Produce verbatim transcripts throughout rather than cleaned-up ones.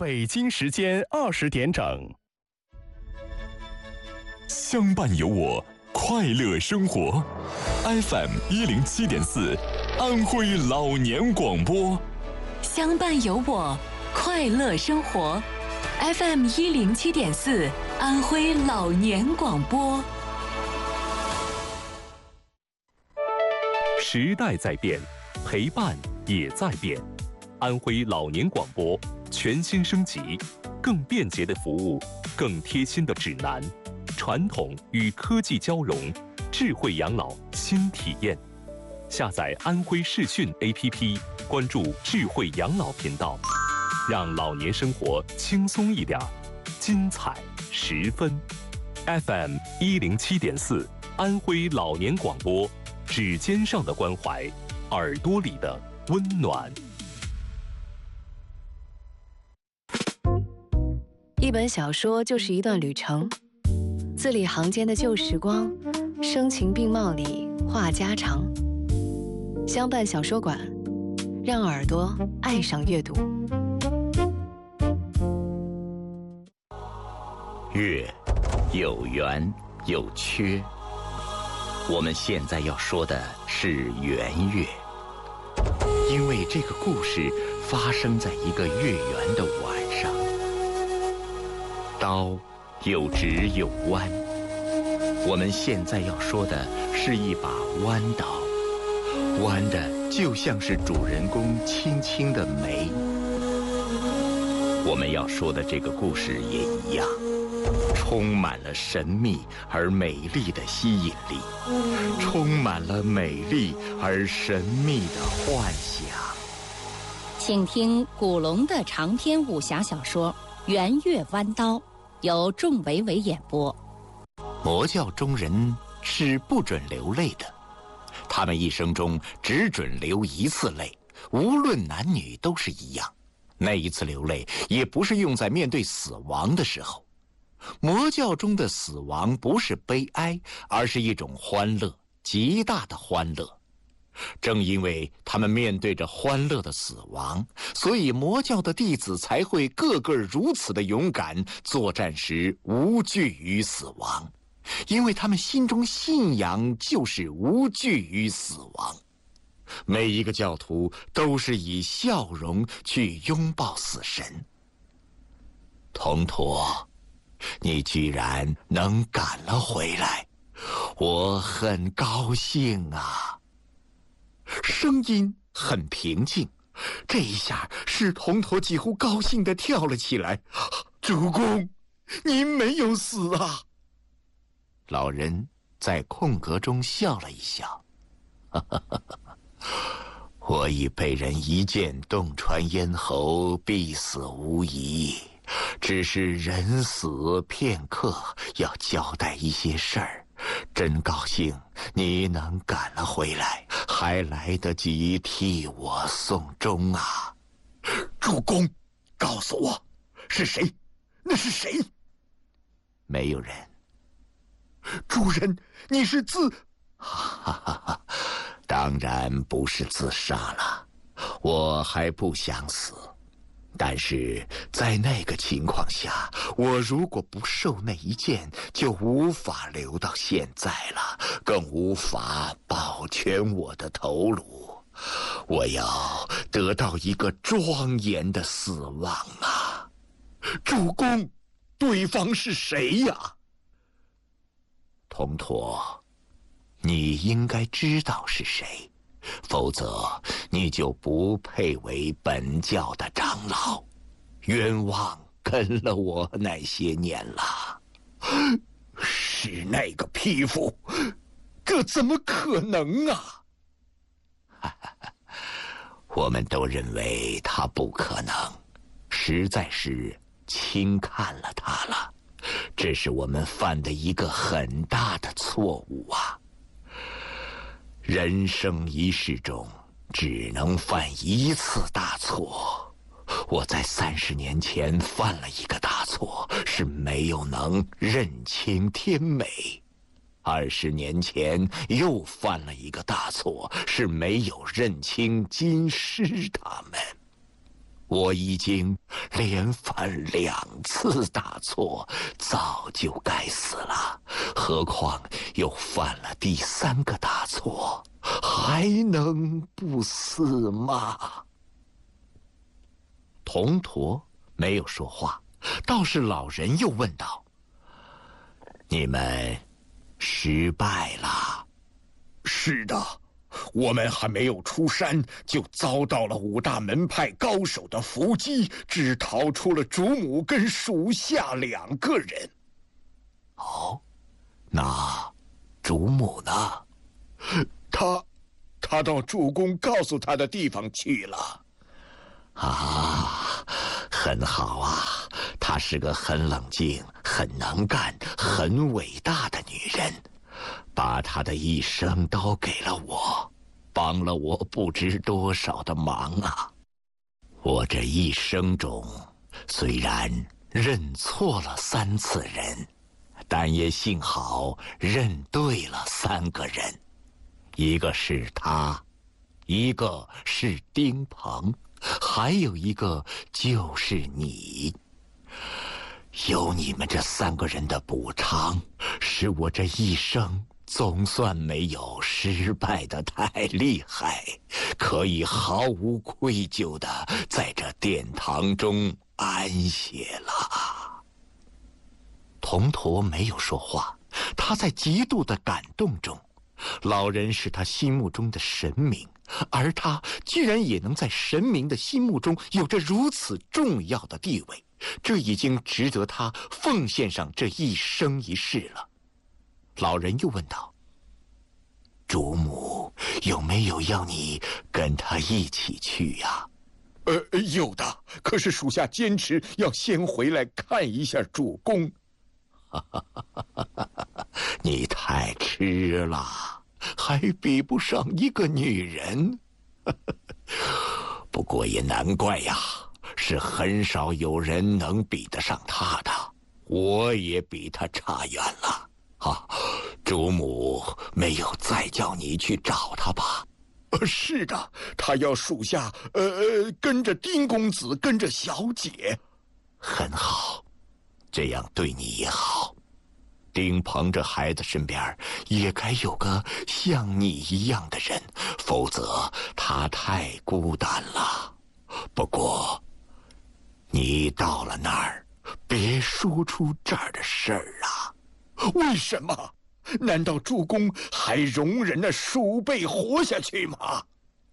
北京时间二十点整。 相伴有我，快乐生活。F M 一零七点四，安徽老年广播。 相伴有我，快乐生活。F M 一零七点四，安徽老年广播。 时代在变，陪伴也在变。安徽老年广播全新升级，更便捷的服务，更贴心的指南，传统与科技交融，智慧养老新体验。下载安徽视讯 A P P， 关注智慧养老频道，让老年生活轻松一点，精彩十分。F M 一零七点四，安徽老年广播，指尖上的关怀，耳朵里的温暖。 一本小说就是一段旅程，字里行间的旧时光，声情并茂里话家常。相伴小说馆，让耳朵爱上阅读。 月有圆有缺，我们现在要说的是圆月，因为这个故事发生在一个月圆的晚上。刀有直有弯，我们现在要说的是一把弯刀，弯的就像是主人公轻轻的眉。我们要说的这个故事也一样，充满了神秘而美丽的吸引力，充满了美丽而神秘的幻想。 请听古龙的长篇武侠小说《圆月弯刀》，由仲维维演播。 魔教中人是不准流泪的，他们一生中只准流一次泪，无论男女都是一样。那一次流泪也不是用在面对死亡的时候。魔教中的死亡不是悲哀，而是一种欢乐，极大的欢乐。正因为他们面对着欢乐的死亡，所以魔教的弟子才会个个如此的勇敢，作战时无惧于死亡，因为他们心中信仰就是无惧于死亡。每一个教徒都是以笑容去拥抱死神。童陀，你居然能赶了回来，我很高兴啊。声音很平静，这一下使童陀几乎高兴地跳了起来。主公，您没有死啊！老人在空格中笑了一笑，我已被人一剑洞穿咽喉，必死无疑。只是人死片刻，要交代一些事儿。真高兴你能赶了回来，还来得及替我送终啊！主公，告诉我，是谁？那是谁？没有人。主人，你是自……哈哈哈，当然不是自杀了，我还不想死。但是在那个情况下，我如果不受那一剑，就无法留到现在了，更无法保全我的头颅。我要得到一个庄严的死亡啊！主公，对方是谁呀？童陀，你应该知道是谁，否则你就不配为本教的长老，冤枉跟了我那些年了。是那个匹夫，这怎么可能啊？我们都认为他不可能，实在是轻看了他了，这是我们犯的一个很大的错误啊。人生一世中只能犯一次大错，我在三十年前犯了一个大错，是没有能认清天美；二十年前又犯了一个大错，是没有认清金师他们。 我已经连犯两次大错，早就该死了，何况又犯了第三个大错，还能不死吗？铜驼没有说话，倒是老人又问道：“你们失败了？”“ 是的。”我们还没有出山，就遭到了五大门派高手的伏击，只逃出了主母跟属下两个人。 哦，那主母呢？ 他，他到主公告诉他的地方去了。 啊，很好啊，她是个很冷静、很能干、很伟大的女人。把他的一生都给了我，帮了我不知多少的忙啊！我这一生中，虽然认错了三次人，但也幸好认对了三个人，一个是他，一个是丁鹏，还有一个就是你。有你们这三个人的补偿，使我这一生总算没有失败的太厉害，可以毫无愧疚的在这殿堂中安歇了。铜驼没有说话，他在极度的感动中。老人是他心目中的神明，而他居然也能在神明的心目中有着如此重要的地位，这已经值得他奉献上这一生一世了。老人又问道：“主母有没有要你跟他一起去呀？”“ 呃，有的，可是属下坚持要先回来看一下主公。”“ 你太痴了，还比不上一个女人。不过也难怪呀，是很少有人能比得上她的，我也比她差远了。啊，主母没有再叫你去找她吧？”“ 呃，是的，她要属下呃呃跟着丁公子，跟着小姐。”“ 很好，这样对你也好。丁鹏这孩子身边也该有个像你一样的人，否则他太孤单了。不过你到了那儿，别说出这儿的事儿啊。”“ 为什么？难道主公还容忍那鼠辈活下去吗？”“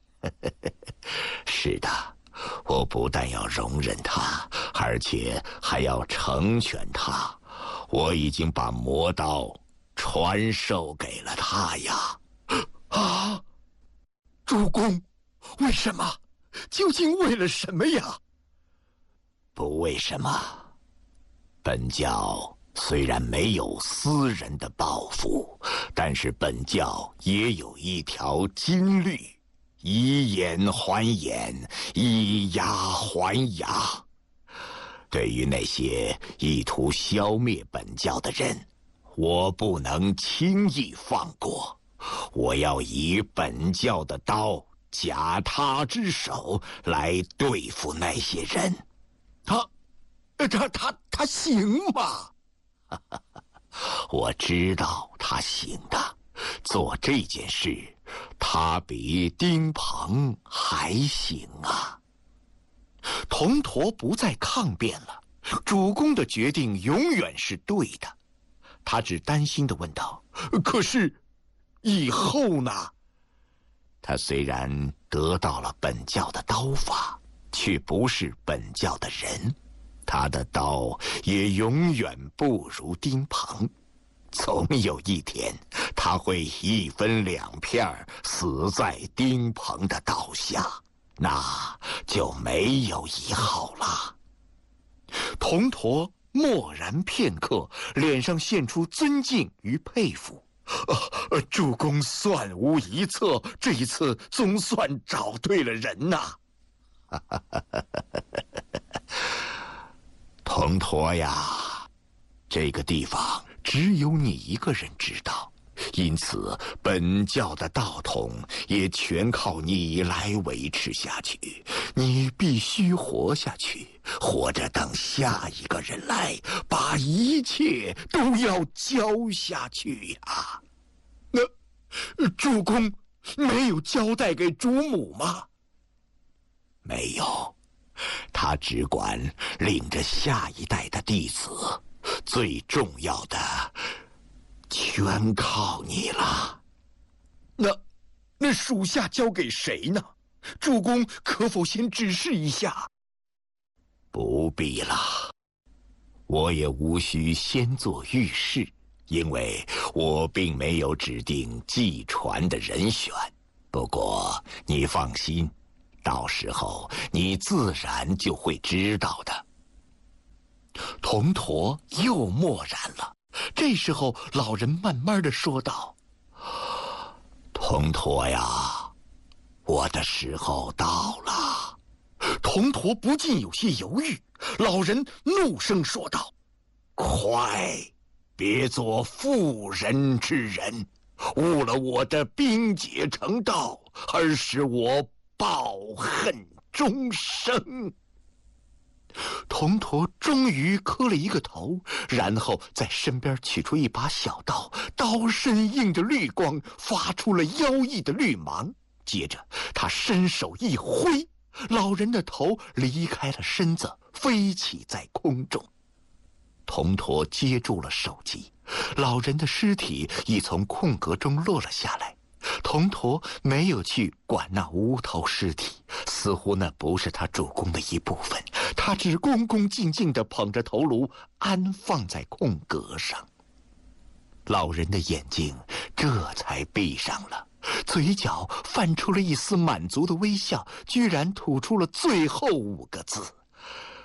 是的，我不但要容忍他，而且还要成全他。我已经把魔刀传授给了他呀。”“ 啊，主公，为什么？究竟为了什么呀？”“ 不为什么。本教虽然没有私人的抱负，但是本教也有一条金律：以眼还眼，以牙还牙。对于那些意图消灭本教的人，我不能轻易放过。我要以本教的刀假他之手来对付那些人。”“ 他，他他他行吗？”“ 我知道他行的，做这件事，他比丁鹏还行啊。”铜驼不再抗辩了，主公的决定永远是对的。他只担心地问道：“ 可是，以后呢？” 他虽然得到了本教的刀法，却不是本教的人，他的刀也永远不如丁鹏。总有一天，他会一分两片死在丁鹏的刀下，那就没有一号了。铜驼默然片刻，脸上现出尊敬与佩服。 呃，主公算无一策，这一次总算找对了人呐。 铜驼呀，这个地方只有你一个人知道，因此本教的道统也全靠你来维持下去。 你必须活下去，活着等下一个人来，把一切都要交下去呀。那主公没有交代给主母吗？没有，他只管领着下一代的弟子，最重要的全靠你了。 那那属下交给谁呢？主公可否先指示一下？ 不必了，我也无需先做预示，因为我并没有指定继传的人选。不过你放心，到时候你自然就会知道的。铜驼又默然了。这时候老人慢慢地说道：铜驼呀，我的时候到了。铜驼不禁有些犹豫，老人怒声说道：快，别做妇人之仁，误了我的冰解成道，而使我抱恨终生。铜驼终于磕了一个头，然后在身边取出一把小刀，刀身映着绿光，发出了妖异的绿芒。接着他伸手一挥，老人的头离开了身子，飞起在空中。铜驼接住了手机，老人的尸体已从空格中落了下来。铜驼没有去管那无头尸体，似乎那不是他主公的一部分，他只恭恭敬敬地捧着头颅安放在空格上。老人的眼睛这才闭上了，嘴角泛出了一丝满足的微笑，居然吐出了最后五个字：